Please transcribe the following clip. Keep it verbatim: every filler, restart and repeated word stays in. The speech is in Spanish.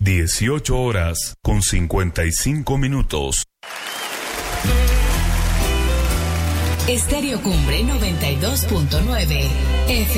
dieciocho horas con cincuenta y cinco minutos. Estéreo Cumbre noventa y dos punto nueve F